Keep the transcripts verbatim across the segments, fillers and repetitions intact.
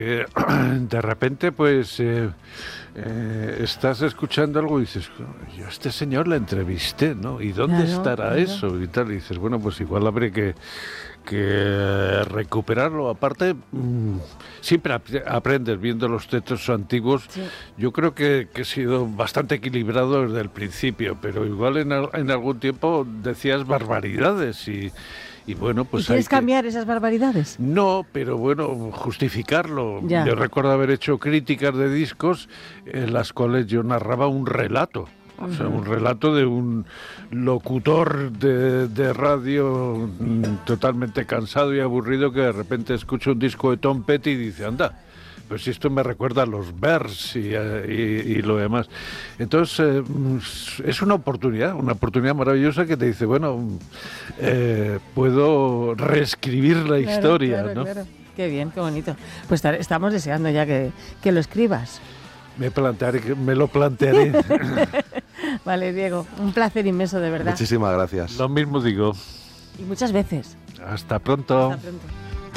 Eh, de repente, pues, eh, eh, estás escuchando algo y dices, yo a este señor le entrevisté, ¿no? ¿Y dónde Claro, estará claro. eso? Y tal, y dices, bueno, pues igual habré que, que recuperarlo. Aparte, mmm, siempre ap- aprendes viendo los textos antiguos. Sí. Yo creo que, que he sido bastante equilibrado desde el principio, pero igual en, al- en algún tiempo decías barbaridades y... Y bueno, pues ¿Y quieres hay que- cambiar esas barbaridades? No, pero bueno, justificarlo. Ya. Yo recuerdo haber hecho críticas de discos en las cuales yo narraba un relato. O sea, un relato de un locutor de, de radio mm, totalmente cansado y aburrido que de repente escucha un disco de Tom Petty y dice, anda, pues esto me recuerda a los Bears y, eh, y- y lo demás. Entonces, eh, mm, es una oportunidad, una oportunidad maravillosa que te dice, bueno, mm, eh, puedo reescribir la Claro, historia, claro, ¿no? claro. Qué bien, qué bonito. Pues tar- estamos deseando ya que, que lo escribas. Me plantearé, que- me lo plantearé. Vale, Diego, un placer inmenso, de verdad. Muchísimas gracias. Lo mismo digo. Y muchas veces. Hasta pronto. Hasta pronto.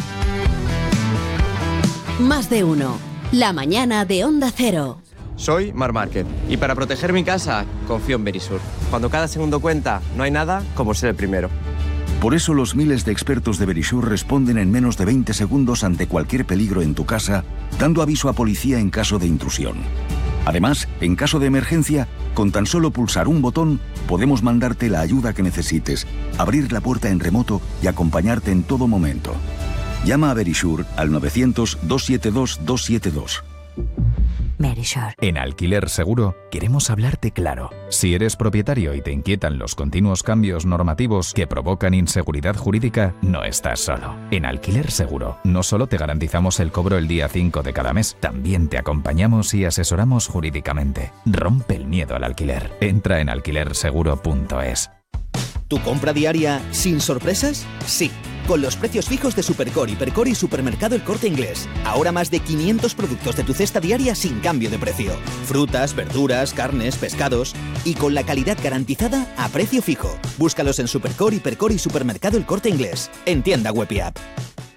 Más de uno. La mañana de Onda Cero. Soy Mar Márquez y para proteger mi casa confío en Verisur. Cuando cada segundo cuenta, no hay nada como ser el primero. Por eso los miles de expertos de Verisur responden en menos de veinte segundos ante cualquier peligro en tu casa, dando aviso a policía en caso de intrusión. Además, en caso de emergencia, con tan solo pulsar un botón, podemos mandarte la ayuda que necesites, abrir la puerta en remoto y acompañarte en todo momento. Llama a Verisur al novecientos, doscientos setenta y dos, doscientos setenta y dos. Verisur. En Alquiler Seguro queremos hablarte claro. Si eres propietario y te inquietan los continuos cambios normativos que provocan inseguridad jurídica, no estás solo. En Alquiler Seguro no solo te garantizamos el cobro el día cinco de cada mes, también te acompañamos y asesoramos jurídicamente. Rompe el miedo al alquiler. Entra en alquiler seguro punto es. ¿Tu compra diaria sin sorpresas? Sí, con los precios fijos de Supercore, Hipercore y Supermercado El Corte Inglés. Ahora más de quinientos productos de tu cesta diaria sin cambio de precio. Frutas, verduras, carnes, pescados y con la calidad garantizada a precio fijo. Búscalos en Supercore, Hipercore y Supermercado El Corte Inglés. En tienda web y app.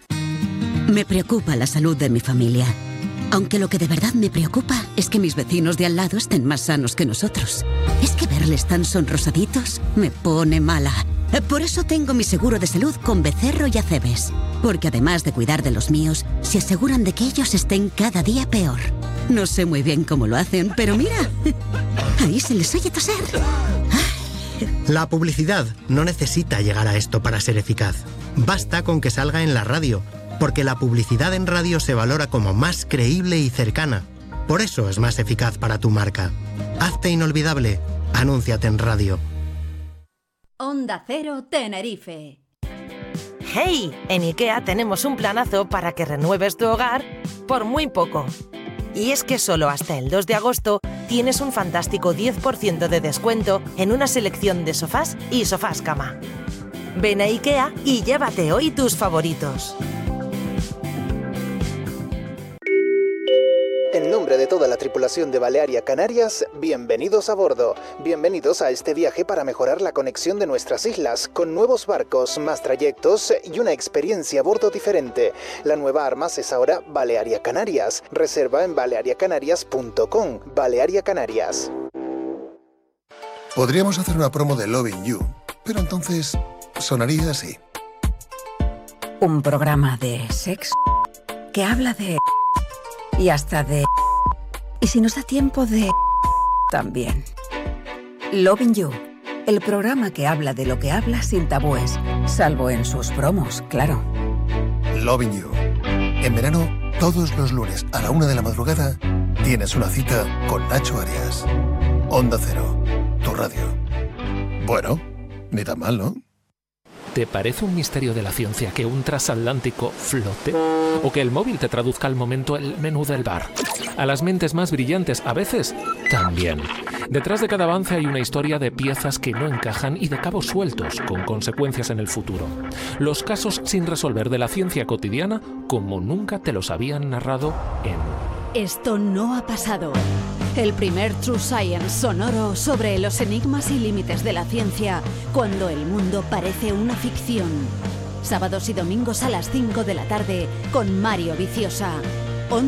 Me preocupa la salud de mi familia. Aunque lo que de verdad me preocupa es que mis vecinos de al lado estén más sanos que nosotros. Es que verles tan sonrosaditos me pone mala. Por eso tengo mi seguro de salud con Becerro y Acebes. Porque además de cuidar de los míos, se aseguran de que ellos estén cada día peor. No sé muy bien cómo lo hacen, pero mira, ahí se les oye toser. La publicidad no necesita llegar a esto para ser eficaz. Basta con que salga en la radio, porque la publicidad en radio se valora como más creíble y cercana. Por eso es más eficaz para tu marca. Hazte inolvidable. Anúnciate en radio. Onda Cero Tenerife. ¡Hey! En IKEA tenemos un planazo para que renueves tu hogar por muy poco. Y es que solo hasta el dos de agosto tienes un fantástico diez por ciento de descuento en una selección de sofás y sofás cama. Ven a IKEA y llévate hoy tus favoritos. En nombre de toda la tripulación de Balearia Canarias, bienvenidos a bordo. Bienvenidos a este viaje para mejorar la conexión de nuestras islas, con nuevos barcos, más trayectos y una experiencia a bordo diferente. La nueva Armas es ahora Balearia Canarias. Reserva en balearia canarias punto com. Balearia Canarias. Podríamos hacer una promo de Loving You, pero entonces sonaría así. Un programa de sexo que habla de... y hasta de... y si nos da tiempo de... también. Loving You, el programa que habla de lo que habla sin tabúes, salvo en sus promos, claro. Loving You. En verano, todos los lunes a la una de la madrugada, tienes una cita con Nacho Arias. Onda Cero, tu radio. Bueno, ni tan mal, ¿no? ¿Te parece un misterio de la ciencia que un transatlántico flote? ¿O que el móvil te traduzca al momento el menú del bar? A las mentes más brillantes, a veces, también. Detrás de cada avance hay una historia de piezas que no encajan y de cabos sueltos, con consecuencias en el futuro. Los casos sin resolver de la ciencia cotidiana, como nunca te los habían narrado en... Esto no ha pasado. El primer True Science sonoro sobre los enigmas y límites de la ciencia cuando el mundo parece una ficción. Sábados y domingos a las cinco de la tarde con Mario Viciosa.